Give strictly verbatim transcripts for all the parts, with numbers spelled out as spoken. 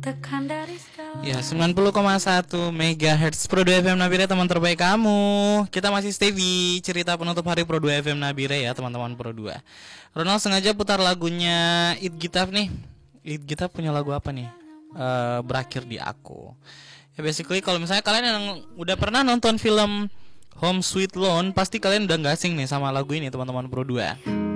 Ya, sembilan puluh koma satu megahertz Pro dua F M Nabire, teman terbaik kamu. Kita masih stay di cerita penutup hari Pro dua F M Nabire ya, teman-teman Pro dua. Ronald sengaja putar lagunya Eat Gitaf nih. Eat Gitaf punya lagu apa nih? Uh, berakhir di aku. Ya basically kalau misalnya kalian yang udah pernah nonton film Home Sweet Loan, pasti kalian udah gak asing nih sama lagu ini, teman-teman Pro dua.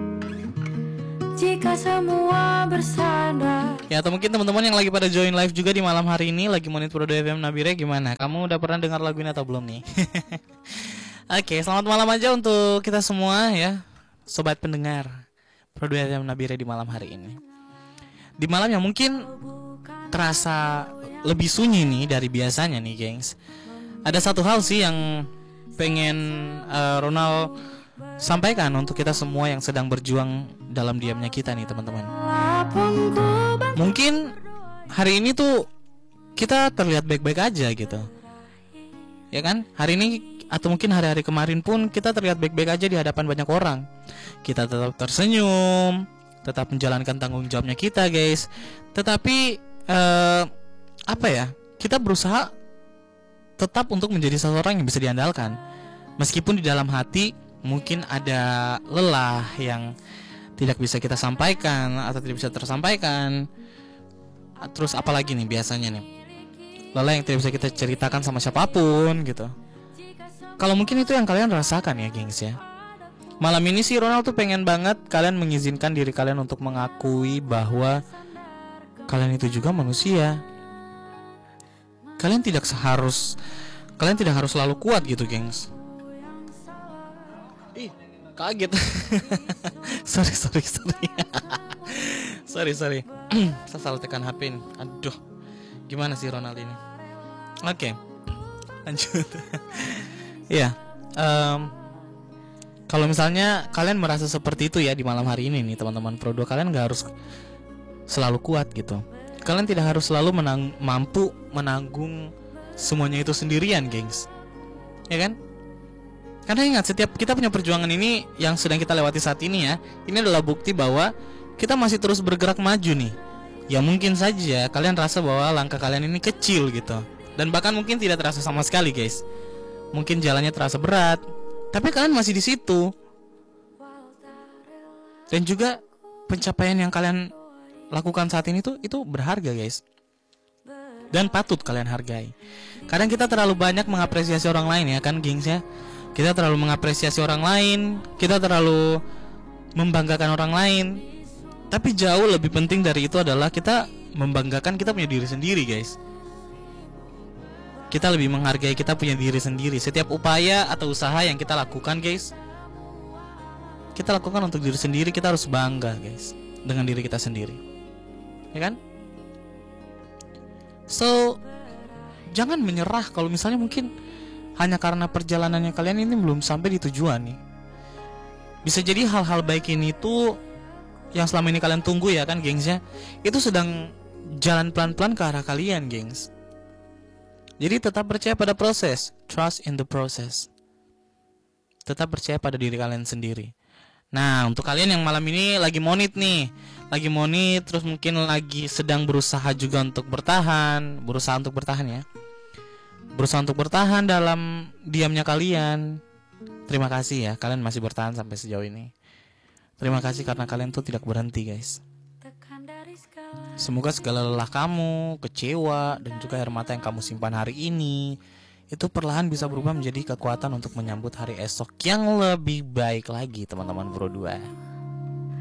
Jika semua bersandar. Ya, atau mungkin teman-teman yang lagi pada join live juga di malam hari ini lagi monitor Pro dua F M Nabire, gimana? Kamu udah pernah dengar lagu ini atau belum nih? Oke, selamat malam aja untuk kita semua ya, sobat pendengar Pro dua F M Nabire di malam hari ini. Di malam yang mungkin terasa lebih sunyi nih dari biasanya nih, gengs. Ada satu hal sih yang pengen uh, Ronald sampaikan untuk kita semua yang sedang berjuang dalam diamnya kita nih, teman-teman. Mungkin hari ini tuh kita terlihat baik-baik aja gitu, ya kan? Hari ini atau mungkin hari-hari kemarin pun kita terlihat baik-baik aja di hadapan banyak orang. Kita tetap tersenyum, tetap menjalankan tanggung jawabnya kita, guys. Tetapi eh, apa ya? Kita berusaha tetap untuk menjadi seseorang yang bisa diandalkan, meskipun di dalam hati mungkin ada lelah yang tidak bisa kita sampaikan atau tidak bisa tersampaikan. Terus apalagi nih biasanya nih, lelah yang tidak bisa kita ceritakan sama siapapun gitu. Kalau mungkin itu yang kalian rasakan ya, gengs ya. Malam ini sih Ronald tuh pengen banget kalian mengizinkan diri kalian untuk mengakui bahwa kalian itu juga manusia. Kalian tidak seharus Kalian tidak harus selalu kuat gitu, gengs. Ih, kaget. sorry sorry sorry sorry sorry saya salah tekan H P ini. Aduh, gimana sih Ronald ini? Oke, okay, lanjut. Ya, um, kalau misalnya kalian merasa seperti itu ya di malam hari ini nih, teman-teman Pro dua, kalian gak harus selalu kuat gitu. Kalian tidak harus selalu menang- mampu menanggung semuanya itu sendirian, gengs. Ya kan? Karena ingat, setiap kita punya perjuangan ini yang sedang kita lewati saat ini ya, ini adalah bukti bahwa kita masih terus bergerak maju nih. Ya mungkin saja kalian rasa bahwa langkah kalian ini kecil gitu, dan bahkan mungkin tidak terasa sama sekali, guys. Mungkin jalannya terasa berat, tapi kalian masih di situ. Dan juga pencapaian yang kalian lakukan saat ini tuh itu berharga, guys, dan patut kalian hargai. Kadang kita terlalu banyak mengapresiasi orang lain ya kan, gengs ya. Kita terlalu mengapresiasi orang lain, kita terlalu membanggakan orang lain. Tapi jauh lebih penting dari itu adalah kita membanggakan kita punya diri sendiri, guys. Kita lebih menghargai kita punya diri sendiri. Setiap upaya atau usaha yang kita lakukan, guys, kita lakukan untuk diri sendiri. Kita harus bangga, guys, dengan diri kita sendiri, ya kan? So, jangan menyerah kalau misalnya mungkin hanya karena perjalanannya kalian ini belum sampai di tujuan nih. Bisa jadi hal-hal baik ini tuh yang selama ini kalian tunggu ya kan, gengs ya, itu sedang jalan pelan-pelan ke arah kalian, gengs. Jadi tetap percaya pada proses. Trust in the process. Tetap percaya pada diri kalian sendiri. Nah, untuk kalian yang malam ini lagi monit nih, lagi monit terus mungkin lagi sedang berusaha juga untuk bertahan, berusaha untuk bertahan ya, berusaha untuk bertahan dalam diamnya kalian. Terima kasih ya, kalian masih bertahan sampai sejauh ini. Terima kasih karena kalian tuh tidak berhenti, guys. Semoga segala lelah kamu, kecewa, dan juga air mata yang kamu simpan hari ini itu perlahan bisa berubah menjadi kekuatan untuk menyambut hari esok yang lebih baik lagi, teman-teman Pro dua.